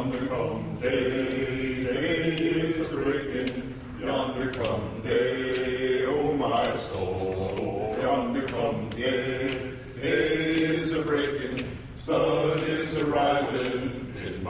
Yonder come day, day is breaking. Yonder come day, oh my soul. Yonder come day, day